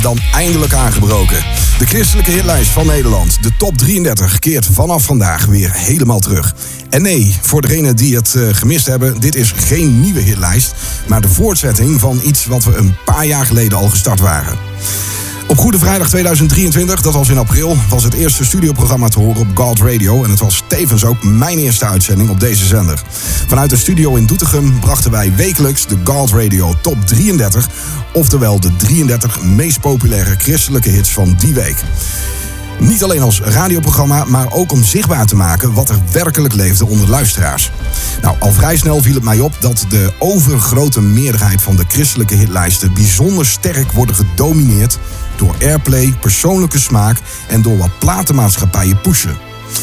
Dan eindelijk aangebroken. De christelijke hitlijst van Nederland, de top 33, keert vanaf vandaag weer helemaal terug. En nee, voor degenen die het gemist hebben, dit is geen nieuwe hitlijst, maar de voortzetting van iets wat we een paar jaar geleden al gestart waren. Op Goede Vrijdag 2023, dat was in april, was het eerste studioprogramma te horen op God Radio. En het was tevens ook mijn eerste uitzending op deze zender. Vanuit de studio in Doetinchem brachten wij wekelijks de God Radio Top 33. Oftewel de 33 meest populaire christelijke hits van die week. Niet alleen als radioprogramma, maar ook om zichtbaar te maken wat er werkelijk leefde onder luisteraars. Nou, al vrij snel viel het mij op dat de overgrote meerderheid van de christelijke hitlijsten bijzonder sterk worden gedomineerd door airplay, persoonlijke smaak en door wat platenmaatschappijen pushen.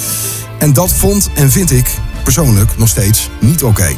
En dat vond en vind ik persoonlijk nog steeds niet oké.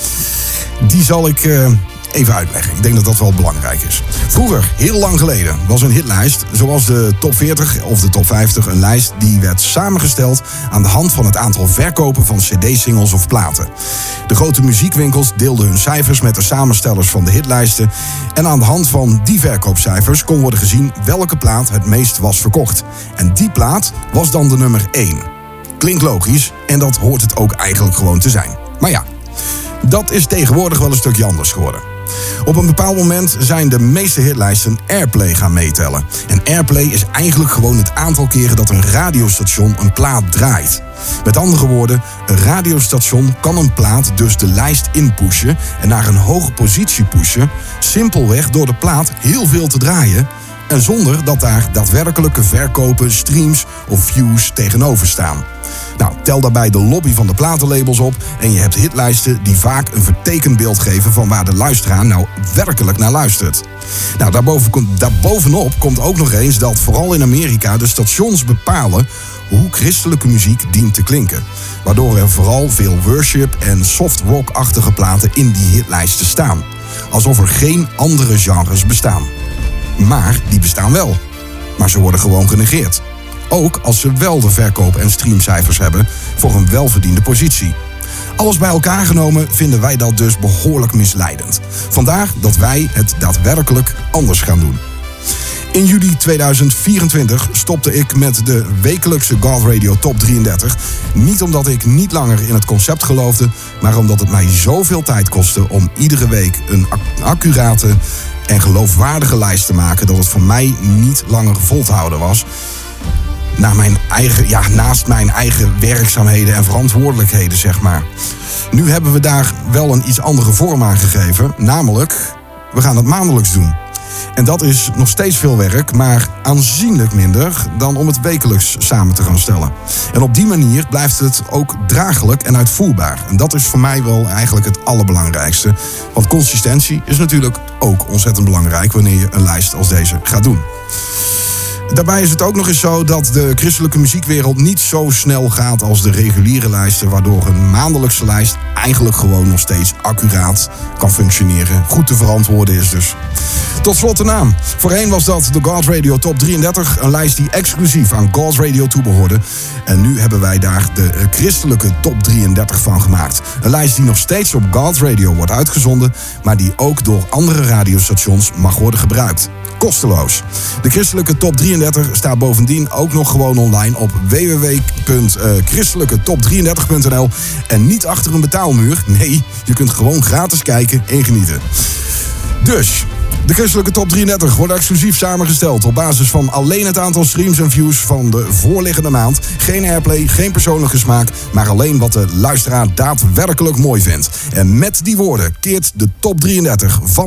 Die zal ik even uitleggen. Ik denk dat dat wel belangrijk is. Vroeger, heel lang geleden, was een hitlijst, zoals de top 40 of de top 50, een lijst die werd samengesteld aan de hand van het aantal verkopen van cd-singles of platen. De grote muziekwinkels deelden hun cijfers met de samenstellers van de hitlijsten en aan de hand van die verkoopcijfers kon worden gezien welke plaat het meest was verkocht. En die plaat was dan de nummer 1. Klinkt logisch en dat hoort het ook eigenlijk gewoon te zijn. Maar ja, dat is tegenwoordig wel een stukje anders geworden. Op een bepaald moment zijn de meeste hitlijsten airplay gaan meetellen. En airplay is eigenlijk gewoon het aantal keren dat een radiostation een plaat draait. Met andere woorden, een radiostation kan een plaat dus de lijst inpushen en naar een hoge positie pushen, simpelweg door de plaat heel veel te draaien en zonder dat daar daadwerkelijke verkopen, streams of views tegenover staan. Nou, tel daarbij de lobby van de platenlabels op en je hebt hitlijsten die vaak een vertekend beeld geven van waar de luisteraar nou werkelijk naar luistert. Nou, daarbovenop komt ook nog eens dat vooral in Amerika de stations bepalen hoe christelijke muziek dient te klinken. Waardoor er vooral veel worship en soft rock-achtige platen in die hitlijsten staan. Alsof er geen andere genres bestaan. Maar die bestaan wel. Maar ze worden gewoon genegeerd. Ook als ze wel de verkoop- en streamcijfers hebben voor een welverdiende positie. Alles bij elkaar genomen vinden wij dat dus behoorlijk misleidend. Vandaar dat wij het daadwerkelijk anders gaan doen. In juli 2024 stopte ik met de wekelijkse God Radio Top 33. Niet omdat ik niet langer in het concept geloofde, maar omdat het mij zoveel tijd kostte om iedere week een accurate en geloofwaardige lijst te maken dat het voor mij niet langer vol te houden was. Naast mijn eigen werkzaamheden en verantwoordelijkheden, zeg maar. Nu hebben we daar wel een iets andere vorm aan gegeven. Namelijk, we gaan het maandelijks doen. En dat is nog steeds veel werk, maar aanzienlijk minder dan om het wekelijks samen te gaan stellen. En op die manier blijft het ook draaglijk en uitvoerbaar. En dat is voor mij wel eigenlijk het allerbelangrijkste. Want consistentie is natuurlijk ook ontzettend belangrijk wanneer je een lijst als deze gaat doen. Daarbij is het ook nog eens zo dat de christelijke muziekwereld niet zo snel gaat als de reguliere lijsten, waardoor een maandelijkse lijst eigenlijk gewoon nog steeds accuraat kan functioneren. Goed te verantwoorden is dus. Tot slot de naam. Voorheen was dat de God Radio Top 33, een lijst die exclusief aan God Radio toebehoorde. En nu hebben wij daar de christelijke Top 33 van gemaakt. Een lijst die nog steeds op God Radio wordt uitgezonden, maar die ook door andere radiostations mag worden gebruikt. Kosteloos. De christelijke Top 33 staat bovendien ook nog gewoon online op www.christelijketop33.nl en niet achter een betaalmuur. Nee, je kunt gewoon gratis kijken en genieten. Dus, de christelijke Top 33 wordt exclusief samengesteld op basis van alleen het aantal streams en views van de voorliggende maand. Geen airplay, geen persoonlijke smaak, maar alleen wat de luisteraar daadwerkelijk mooi vindt. En met die woorden keert de Top 33 van